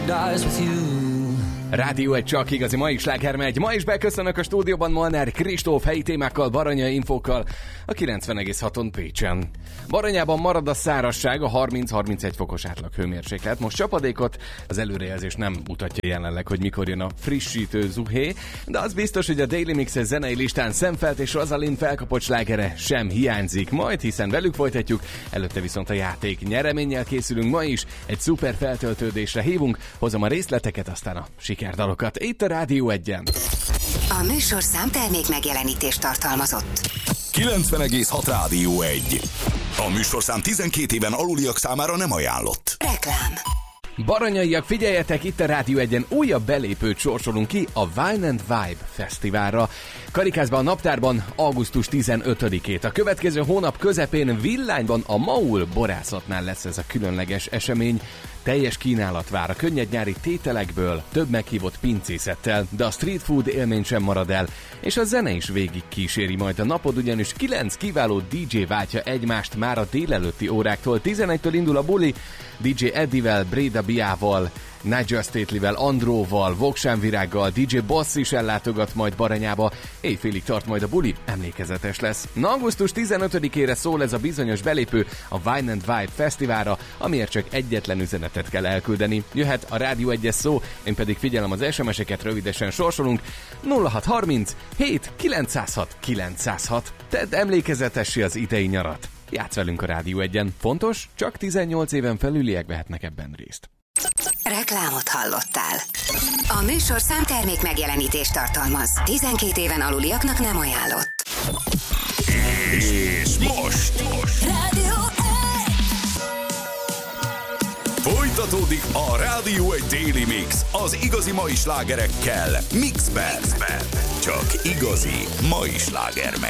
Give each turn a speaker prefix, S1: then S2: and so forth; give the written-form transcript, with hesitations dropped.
S1: dies with you.
S2: Rádió egy csak igazi mai sláger megy. Ma is beköszönök a stúdióban Molnár Kristóf helyi témákkal, baranyai infókkal a 90,6-on Pécsen. Baranyában marad a szárazság, a 30-31 fokos átlag hőmérséklet. Most csapadékot, az előrejelzés nem mutatja jelenleg, hogy mikor jön a frissítő zuhé, de az biztos, hogy a Daily Mix zenei listán Szemfeld és Rosalind felkapott slágere sem hiányzik majd, hiszen velük folytatjuk, előtte viszont a játék nyereménnyel készülünk ma is, egy szuper feltöltődésre hívunk, hozom a részleteket, aztán a sikerdalokat. Itt a Rádió 1-en.
S3: A műsorszám termék megjelenítést tartalmazott.
S4: 90,6 Rádió 1. A műsorszám 12 éven aluliak számára nem ajánlott.
S3: Reklám.
S2: Baranyaiak, figyeljetek, itt a Rádió 1-en újabb belépőt sorsolunk ki a Wine and Vibe Fesztiválra. Karikázban a naptárban augusztus 15-ét. A következő hónap közepén Villányban a Maul borászatnál lesz ez a különleges esemény. Teljes kínálat vár a könnyed nyári tételekből, több meghívott pincészettel, de a street food élmény sem marad el, és a zene is végig kíséri majd a napod, ugyanis 9 kiváló DJ váltja egymást már a délelőtti óráktól. 11-től indul a buli, DJ Eddie-vel, Breda Biával, Nigel Stately-vel, Andróval, Voksán Virággal, DJ Boss is ellátogat majd Baranyába, éjfélig tart majd a buli, emlékezetes lesz. Na, augusztus 15-ére szól ez a bizonyos belépő a Wine and Vibe Fesztiválra, amiért csak egyetlen üzenetet kell elküldeni. Jöhet a Rádió 1-es szó, én pedig figyelem az SMS-eket, rövidesen sorsolunk. 0630 7 906 906. Tedd emlékezetessé az idei nyarat. Játsz velünk a Rádió 1-en. Fontos, csak 18 éven felüliek vehetnek ebben részt.
S3: Reklámot hallottál. A műsorszám termék megjelenítést tartalmaz. 12 éven aluliaknak nem ajánlott.
S4: És most
S3: Rádió 1.
S4: folytatódik a Rádió 1 Daily Mix az igazi mai slágerekkel. Mixben. Csak igazi mai sláger megy.